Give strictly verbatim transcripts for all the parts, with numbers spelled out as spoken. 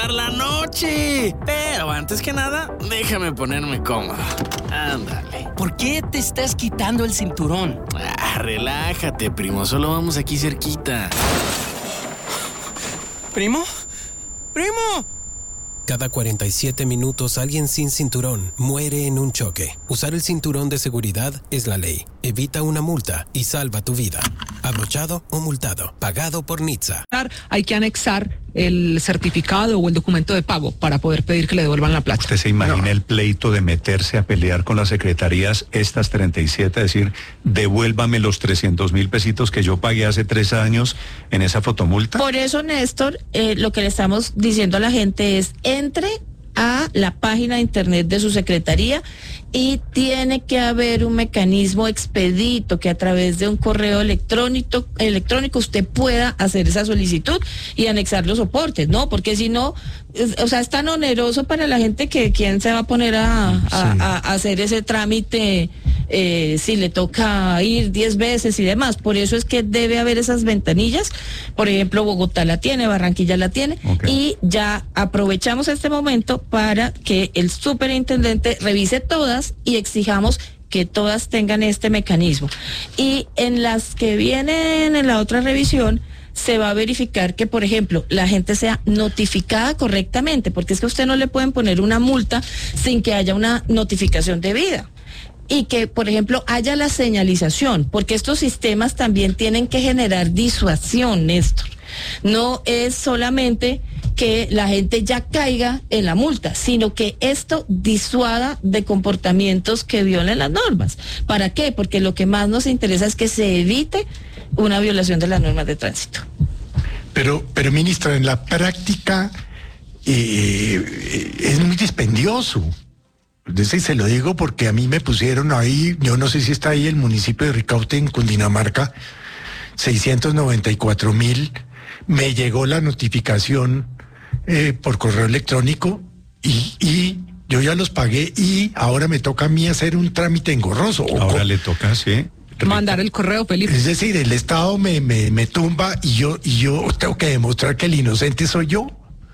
pasar la noche. Pero antes que nada, déjame ponerme cómodo. Ándale. ¿Por qué te estás quitando el cinturón? Ah, relájate, primo. Solo vamos aquí cerquita. ¿Primo? ¡Primo! Cada cuarenta y siete minutos alguien sin cinturón muere en un choque. Usar el cinturón de seguridad es la ley. Evita una multa y salva tu vida. Abrochado o multado. Pagado por Nitsa. Hay que anexar el certificado o el documento de pago para poder pedir que le devuelvan la plata. ¿Usted se imagina No. el pleito de meterse a pelear con las secretarías, estas treinta y siete, decir, devuélvame los trescientos mil pesitos que yo pagué hace tres años en esa fotomulta? Por eso, Néstor, eh, lo que le estamos diciendo a la gente es, entre a la página de internet de su secretaría y tiene que haber un mecanismo expedito que a través de un correo electrónico, electrónico usted pueda hacer esa solicitud y anexar los soportes, ¿no? Porque si no, es, o sea, es tan oneroso para la gente que quién se va a poner a, a, Sí. a, a hacer ese trámite eh, si le toca ir diez veces y demás. Por eso es que debe haber esas ventanillas. Por ejemplo, Bogotá la tiene, Barranquilla la tiene, Ok. y ya aprovechamos este momento para que el superintendente revise todas y exijamos que todas tengan este mecanismo. Y en las que vienen en la otra revisión, se va a verificar que, por ejemplo, la gente sea notificada correctamente, porque es que a usted no le pueden poner una multa sin que haya una notificación debida. Y que, por ejemplo, haya la señalización, porque estos sistemas también tienen que generar disuasión, Néstor. No es solamente que la gente ya caiga en la multa, sino que esto disuada de comportamientos que violen las normas. ¿Para qué? Porque lo que más nos interesa es que se evite una violación de las normas de tránsito. Pero, pero ministra, en la práctica eh, es muy dispendioso. Entonces, se lo digo porque a mí me pusieron ahí, yo no sé si está ahí el municipio de Ricaurte en Cundinamarca, seiscientos noventa y cuatro mil, me llegó la notificación eh, por correo electrónico y, y yo ya los pagué y ahora me toca a mí hacer un trámite engorroso. O Ahora co- le toca, sí. Mandar el correo, Felipe. Es decir, el Estado me, me, me tumba y yo, y yo tengo que demostrar que el inocente soy yo.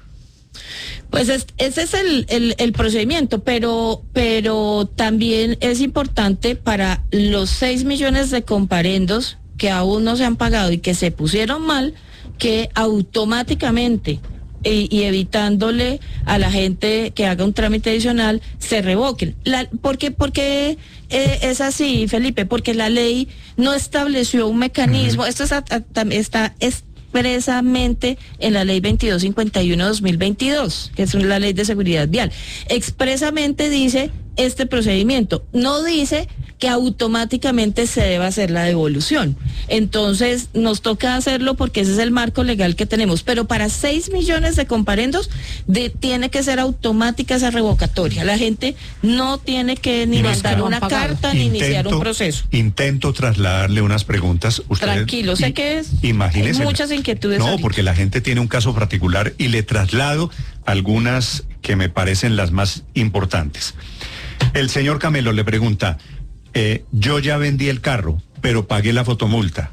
Pues es- ese es el, el, el procedimiento, pero, pero también es importante para los seis millones de comparendos que aún no se han pagado y que se pusieron mal, que automáticamente y, y evitándole a la gente que haga un trámite adicional, se revoquen. La, ¿por qué, por qué, eh, es así, Felipe? Porque la ley no estableció un mecanismo, esto es a- a- tam- está expresamente en la ley veintidós cincuenta y uno dos mil veintidós, que es la ley de seguridad vial. Expresamente dice este procedimiento, no dice que automáticamente se deba hacer la devolución. Entonces nos toca hacerlo porque ese es el marco legal que tenemos, pero para seis millones de comparendos de, tiene que ser automática esa revocatoria. La gente no tiene que ni Ministra, mandar no han una pagado. carta ni iniciar un proceso. Intento trasladarle unas preguntas. Usted, Tranquilo, sé i- que es, imagínese, hay muchas inquietudes No, ahorita. porque la gente tiene un caso particular y le traslado algunas que me parecen las más importantes. El señor Camelo le pregunta, eh, yo ya vendí el carro, pero pagué la fotomulta.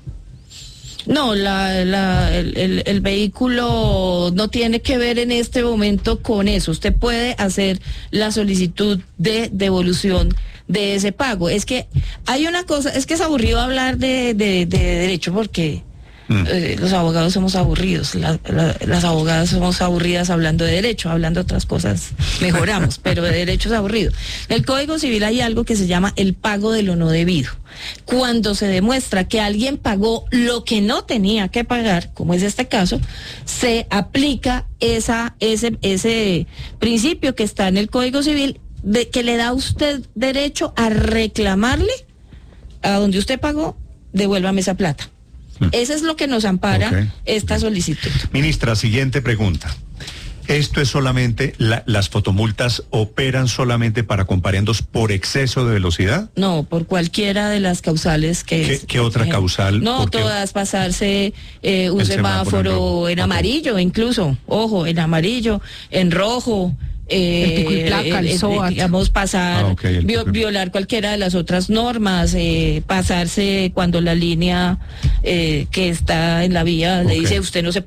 No, la, la, el, el, el vehículo no tiene que ver en este momento con eso. Usted puede hacer la solicitud de devolución de ese pago. Es que hay una cosa, es que es aburrido hablar de, de, de derecho porque Mm. eh, los abogados somos aburridos, la- la- las abogadas somos aburridas hablando de derecho, hablando de otras cosas mejoramos, pero de derecho es aburrido. En el Código Civil hay algo que se llama el pago de lo no debido. Cuando se demuestra que alguien pagó lo que no tenía que pagar, como es este caso, se aplica esa, ese, ese principio que está en el Código Civil de que le da a usted derecho a reclamarle a donde usted pagó, devuélvame esa plata. Eso es lo que nos ampara Ok. esta solicitud. Ministra, siguiente pregunta. ¿Esto es solamente, la- las fotomultas operan solamente para comparendos por exceso de velocidad? No, por cualquiera de las causales que... ¿Qué- es- qué otra eh, causal? No, ¿Por qué? todas, pasarse eh, un El semáforo en semáforo rojo. en Ok. amarillo incluso, ojo, en amarillo, en rojo. Eh, El pico y placa, el eh, eh, SOAT. digamos, pasar, Ah, ok, el vio- pico y- violar cualquiera de las otras normas, eh, pasarse cuando la línea eh, que está en la vía le Ok. dice usted no se